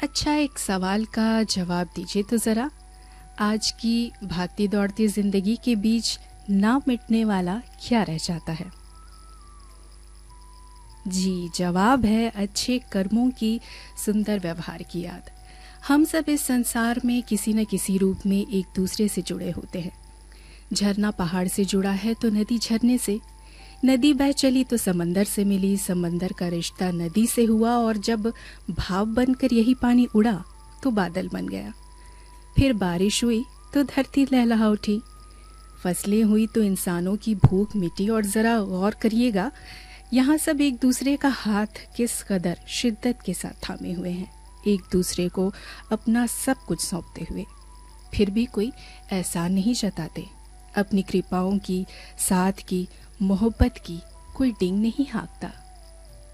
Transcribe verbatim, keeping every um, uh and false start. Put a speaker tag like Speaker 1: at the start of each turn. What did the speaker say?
Speaker 1: अच्छा, एक सवाल का जवाब दीजिए तो ज़रा। आज की भागती दौड़ती ज़िंदगी के बीच ना मिटने वाला क्या रह जाता है? जी, जवाब है अच्छे कर्मों की, सुंदर व्यवहार की याद। हम सब इस संसार में किसी न किसी रूप में एक दूसरे से जुड़े होते हैं। झरना पहाड़ से जुड़ा है तो नदी झरने से, नदी बह चली तो समंदर से मिली, समंदर का रिश्ता नदी से हुआ और जब भाव बनकर यही पानी उड़ा तो बादल बन गया। फिर बारिश हुई तो धरती लहलहा उठी, फसलें हुई तो इंसानों की भूख मिटी। और ज़रा गौर करिएगा, यहाँ सब एक दूसरे का हाथ किस कदर शिद्दत के साथ थामे हुए हैं, एक दूसरे को अपना सब कुछ सौंपते हुए। फिर भी कोई एहसान नहीं जताते, अपनी कृपाओं की, साथ की, मोहब्बत की कोई डिंग नहीं हाँकता।